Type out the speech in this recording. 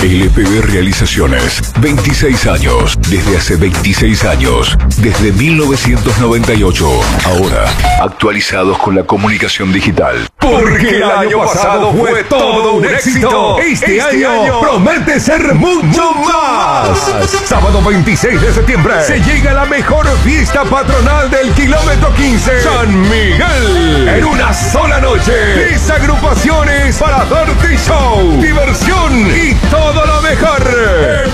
LPB Realizaciones, 26 años, desde hace 26 años, desde 1998. Ahora, actualizados con la comunicación digital. Porque el año pasado fue todo un éxito. Este año promete ser mucho más. Sábado 26 de septiembre se llega a la mejor fiesta patronal del kilómetro 15, San Miguel. En una sola noche, 10 agrupaciones para darte show, diversión y todo lo mejor.